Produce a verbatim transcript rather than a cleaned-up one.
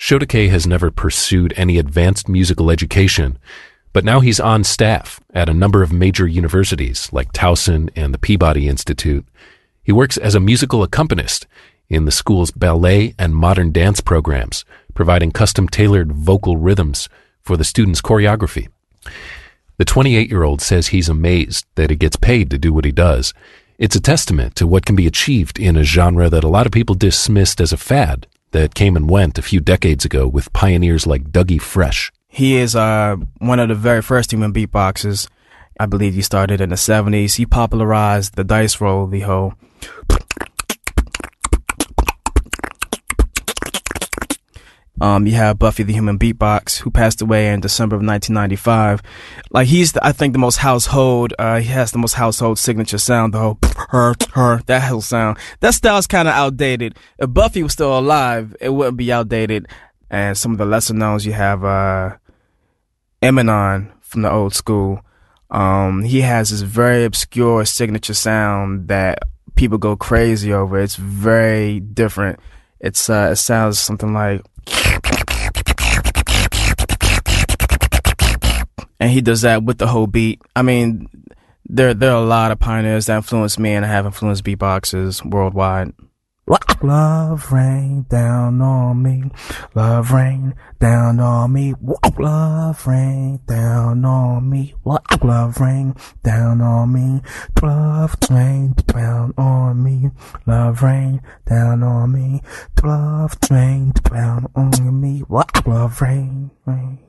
Shodekei has never pursued any advanced musical education, but now he's on staff at a number of major universities like Towson and the Peabody Institute. He works as a musical accompanist in the school's ballet and modern dance programs, providing custom-tailored vocal rhythms for the students' choreography. The twenty-eight-year-old says he's amazed that he gets paid to do what he does. It's a testament to what can be achieved in a genre that a lot of people dismissed as a fad that came and went a few decades ago with pioneers like Dougie Fresh. He is uh, one of the very first human beatboxers. I believe he started in the seventies. He popularized the dice roll, the whole... Um, you have Buffy the Human Beatbox, who passed away in December of nineteen ninety-five. Like, he's, the, I think, the most household, uh, he has the most household signature sound, the whole, her, her, that whole sound. That style's kind of outdated. If Buffy was still alive, it wouldn't be outdated. And some of the lesser knowns, you have, uh, Eminem from the old school. Um, he has this very obscure signature sound that people go crazy over. It's very different. It's, uh, it sounds something like, and he does that with the whole beat. I mean, there there are a lot of pioneers that influenced me and have influenced beatboxers worldwide. Love rain down on me, love rain down on me, love rain down on me, love rain down on me, love rain down on me, love rain down on me, love rain down on me, love rain, rain.